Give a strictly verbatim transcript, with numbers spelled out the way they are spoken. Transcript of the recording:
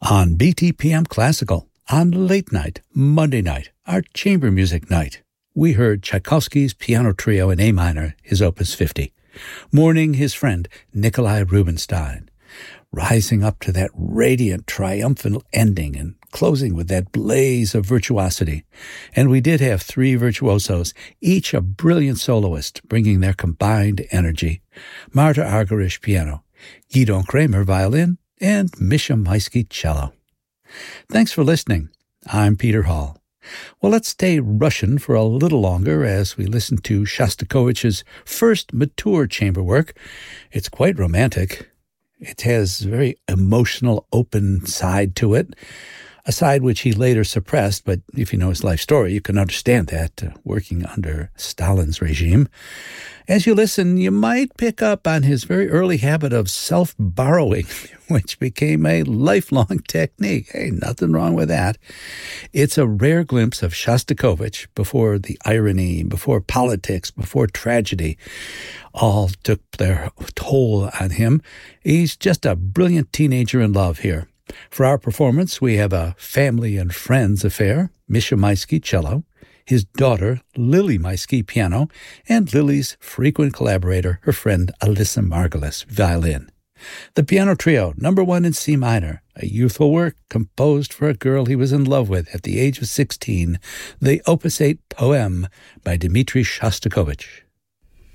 On B T P M Classical, on Late Night, Monday night, our chamber music night, we heard Tchaikovsky's Piano Trio in A minor, his Opus fifty. Mourning his friend Nikolai Rubinstein. Rising up to that radiant, triumphant ending and closing with that blaze of virtuosity. And we did have three virtuosos, each a brilliant soloist, bringing their combined energy. Marta Argerich, piano, Guidon Kremer, violin, and Misha Maisky, cello. Thanks for listening. I'm Peter Hall. Well, let's stay Russian for a little longer as we listen to Shostakovich's first mature chamber work. It's quite romantic. It has a very emotional, open side to it, a side which he later suppressed, but if you know his life story, you can understand that, uh, working under Stalin's regime. As you listen, you might pick up on his very early habit of self-borrowing, which became a lifelong technique. Hey, nothing wrong with that. It's a rare glimpse of Shostakovich before the irony, before politics, before tragedy all took their toll on him. He's just a brilliant teenager in love here. For our performance, we have a family and friends affair, Misha Maisky, cello, his daughter, Lily Maisky, piano, and Lily's frequent collaborator, her friend Alyssa Margulis, violin. The Piano Trio, number one in C minor, a youthful work composed for a girl he was in love with at the age of sixteen, the Opus eight Poème by Dmitri Shostakovich.